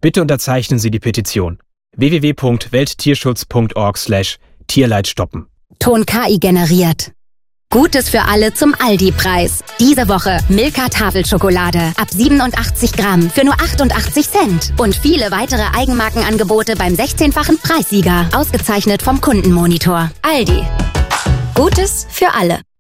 Bitte unterzeichnen Sie die Petition. www.welttierschutz.org/Tierleid stoppen. Ton KI generiert. Gutes für alle zum Aldi-Preis. Diese Woche Milka Tafelschokolade ab 87 Gramm für nur 88 Cent. Und viele weitere Eigenmarkenangebote beim 16-fachen Preissieger. Ausgezeichnet vom Kundenmonitor. Aldi. Gutes für alle.